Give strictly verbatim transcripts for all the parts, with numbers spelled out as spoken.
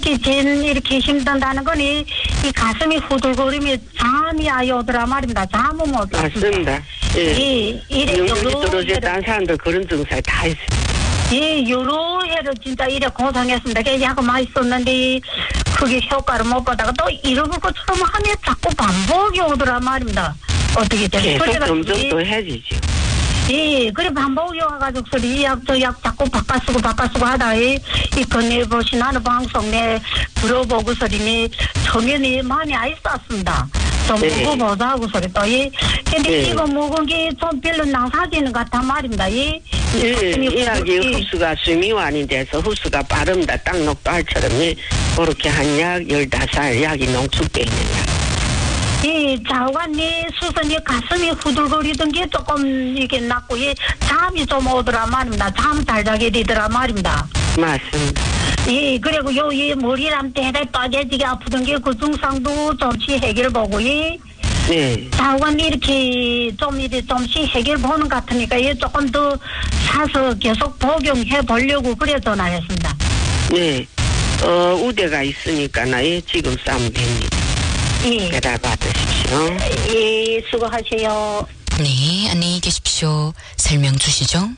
이렇게 쟤는 이렇게 힘든다는 거니 이 가슴이 후들거리며 잠이 아예 오더라 말입니다. 잠은 못 잤습니다. 맞습니다. 예. 이 이래 영국이 여러 떨어져 다른 사람들 그런 증상 다 있어요. 예, 여러 해를 진짜 이래 고생했습니다. 그 약을 많이 썼는데 그게 효과를 못 받다가 또 이러고 것처럼 하면 자꾸 반복이 오더라 말입니다. 어떻게 돼? 계속 점점 더 해지죠. 예, 그래 반복이 와가지고 소리 약 저 약 자꾸 바꿔 쓰고 바꿔 쓰고 하다 이 건네보시 나는 방송 내 들어보고 소리니 초면이 많이 안 있었습니다. 좀 네. 먹어보자 하고 소리 또 이. 근데 네. 이거 먹은 게 좀 별로 낭사지는 것 같단 말입니다. 이. 예, 이야기 흡수가 수미완이 돼서 흡수가 빠릅니다. 딱 녹도알처럼 그렇게 한 약 열다섯 알 약이 농축되어 있는 약. 이 자관이 수선이 가슴이 후들거리던 게 조금 이게 낫고 이 잠이 좀 오더라 말입니다. 잠 잘 자게 되더라 말입니다. 맞습니다. 예, 그리고 요, 이 머리랑 대대 빠개지게 아프던 게 그 증상도 좀씩 해결 보고, 예. 네. 자관 이렇게 좀 이렇게 좀씩 해결 보는 것 같으니까, 예, 조금 더 사서 계속 복용해 보려고 그래 전화했습니다. 네. 어, 우대가 있으니까, 나, 예, 지금 싸면 됩니다. 예. 배달 받으십시오. 예, 수고하세요. 네, 안녕히 계십시오. 설명 주시죠.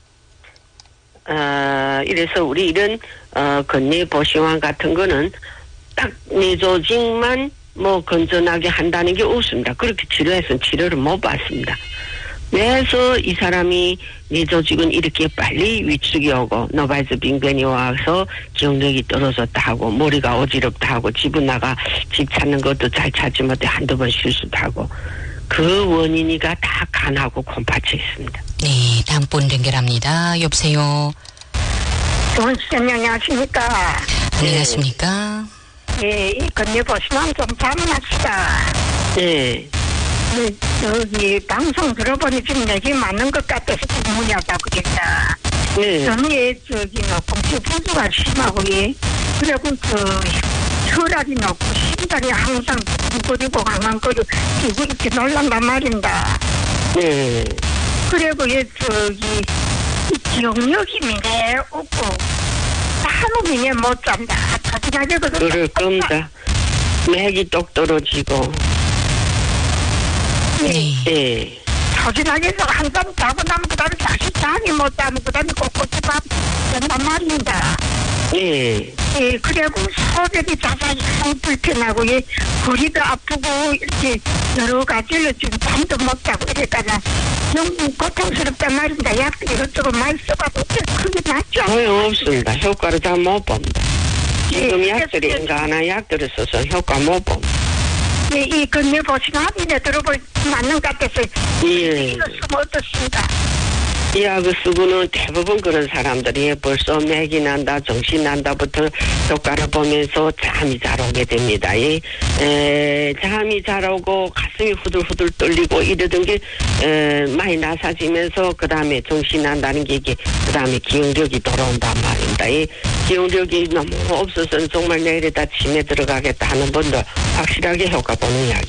어, 이래서 우리 이런, 어, 건뇌보시환 같은 거는 딱 내 조직만 뭐 건전하게 한다는 게 없습니다. 그렇게 치료해서는 치료를 못 받습니다. 그래서 이 사람이 내 조직은 이렇게 빨리 위축이 오고 노바이즈 빙변이 와서 기억력이 떨어졌다 하고 머리가 어지럽다 하고 집은 나가 집 찾는 것도 잘 찾지 못해 한두 번 실수도 하고 그 원인이가 다 간하고 콩팥에 있습니다. 네, 다음 분 연결합니다. 여보세요. 좋은 시간 안녕하십니까. 안녕하십니까. 예, 이 건네보시면 좀 자문합시다. 네. 네, 저기 방송 들어보니 지금 얘기 맞는 것 같아서 지금 문의하다고 그랬다. 네. 저는 예, 저기 뭐 공기 분수가 심하고 예, 그리고 그 혈압이 높고 심장이 항상 두근거리고 강한거리고 이거 이렇게 놀란단 말입니다. 네. 그리고 예, 저기 이 기억력이 미네 없고 하루 미네 못 잔다. 자신하게 그럴 겁니다. 맥이 똑 떨어지고. 네. 네. 자신하게 해서 한잠 자고 나면 그 다음에 다시 잠이 못 자면 그 다음에 꼿꼿이 밥 된단 말입니다. 네. 예, 그리고 소변이 자살이 참 불편하고, 예, 허리도 아프고, 이렇게 여러 가지로 지금 잠도 못 자고 이랬다가 너무 고통스럽단 말입니다. 약도 이것저것 많이 써봐도 크게 낫죠. 소용없습니다. 효과를 잘 못 봅니다. 지금 예, 약들이 그래서- 인간한 약들을 써서 효과 못 봅니다. 예, 이 건네보시면 합의에 들어볼 맞는 것 같아서 예. 이거 쓰면 어떻습니까? 이 약을 쓰고는 대부분 그런 사람들이 벌써 맥이 난다, 정신 난다부터 효과를 보면서 잠이 잘 오게 됩니다. 예. 에, 잠이 잘 오고 가슴이 후들후들 떨리고 이러던 게 에, 많이 나사지면서 그 다음에 정신 난다는 게 이게 그 다음에 기억력이 돌아온단 말입니다. 이 기억력이 너무 없어서는 정말 내일에다 침에 들어가겠다 하는 분들 확실하게 효과 보는 약이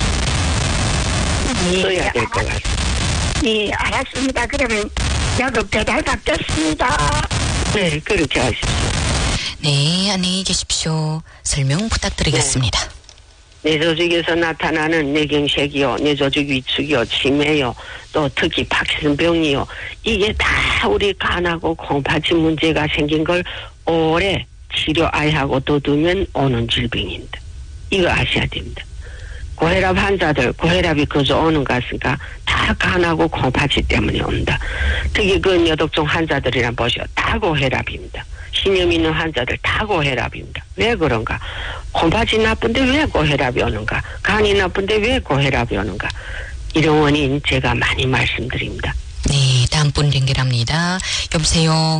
써야 될 것 같습니다. 예, 알았습니다. 그러면 약을 배달 받겠습니다. 네, 그렇게 하십시오. 네, 안녕히 계십시오. 설명 부탁드리겠습니다. 내 조직에서 나타나는 뇌경색이요, 내 조직 위축이요, 치매요, 또 특히 파킨슨병이요. 이게 다 우리 간하고 콩팥이 문제가 생긴 걸 오래 치료 아예하고 둬두면 오는 질병입니다. 이거 아셔야 됩니다. 고혈압 환자들, 고혈압이 거저 오는 것인가 다 간하고 콩팥이 때문에 온다. 특히 그 뇌독종 환자들이란 보시오. 다 고혈압입니다. 신염 있는 환자들 다 고혈압입니다. 왜 그런가? 콩팥이 나쁜데 왜 고혈압이 오는가? 간이 나쁜데 왜 고혈압이 오는가? 이런 원인 제가 많이 말씀드립니다. 네, 다음 분 연결합니다. 여보세요.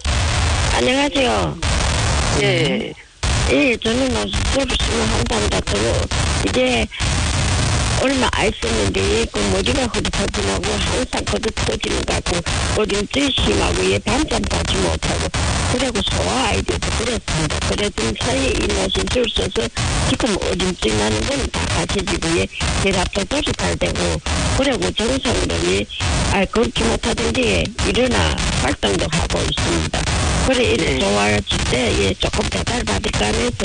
안녕하세요. 네. 예, 저는 뭐 서비스를 한답니다. 저는 이제 얼마 안 있었는데 그 머리가 흐릿하지하고 항상 거듭 터지는 것 같고 어딘지 심하고 얘 밤잠 자지 못하고 그리고 소화 아이들도 그렇습니다. 그래도 사이에 이 노신술 써서 지금 어딘지 나는 건 다 가셔지고 얘 혈압도 조절되고 그리고 정상으로 얘아 걷지 못하던데 일어나 활동도 하고 있습니다. 그래 이래 네. 좋아질 때 얘 조금 배달 받을까 해서